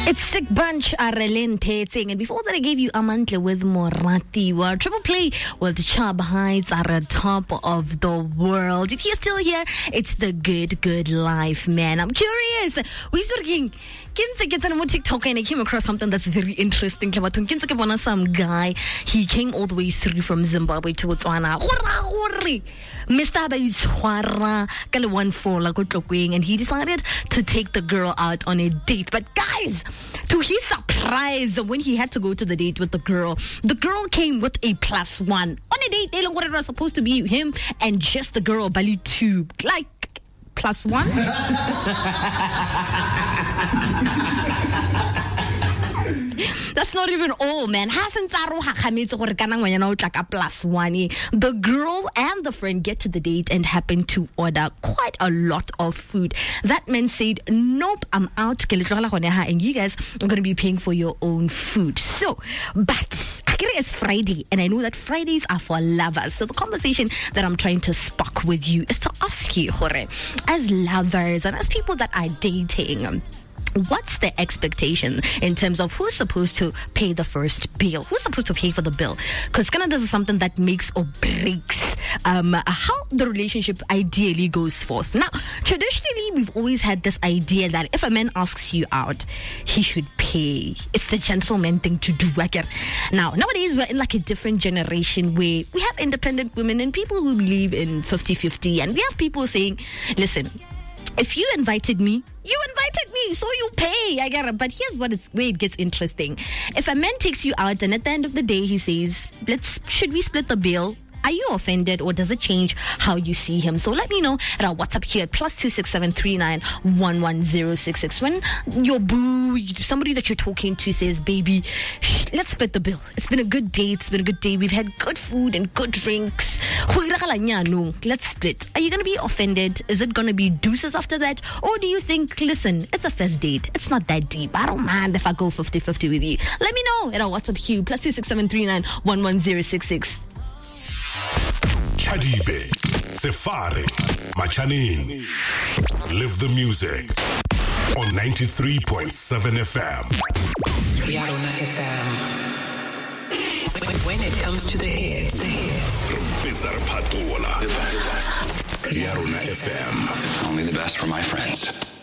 It's Sick Bunch Arelente, and before that I gave you Amantle with Moratiwa. Triple Play with Chub Heights are at top of the world. If you're still here, it's the good life, man. I'm curious. We're working. Gets on TikTok and I came across something that's very interesting. Some guy, he came all the way through from Zimbabwe to Botswana. Mr. And he decided to take the girl out on a date. But guys, to his surprise, when he had to go to the date with the girl came with a +1. On a date, they what it was supposed to be him and just the girl, Bali 2. Like, +1? That's not even all, man. The girl and the friend get to the date and happen to order quite a lot of food. That man said, nope, I'm out. And you guys are going to be paying for your own food. So, but it's Friday, and I know that Fridays are for lovers. So the conversation that I'm trying to spark with you is to ask you, Hore, as lovers and as people that are dating, what's the expectation in terms of who's supposed to pay the first bill? Who's supposed to pay for the bill? Because kind of this is something that makes or breaks how the relationship ideally goes forth. Now, traditionally, we've always had this idea that if a man asks you out, he should pay. It's the gentleman thing to do. Now, nowadays, we're in like a different generation where we have independent women and people who believe in 50-50. And we have people saying, listen, if you invited me, you invited me, so you pay. I get it. But here's where it gets interesting. If a man takes you out and at the end of the day he says, should we split the bill? Are you offended, or does it change how you see him? So let me know at our WhatsApp here at +26739111066. When your boo, somebody that you're talking to says, baby, let's split the bill. It's been a good day. We've had good food and good drinks. Let's split. Are you going to be offended? Is it going to be deuces after that? Or do you think, listen, it's a first date. It's not that deep. I don't mind if I go 50-50 with you. Let me know at our WhatsApp here, +26739111066. Chadibe, Sefari, Machaning. Live the music on 93.7 FM. Yarona FM. When it comes to the hits. Yarona FM. Only the best for my friends.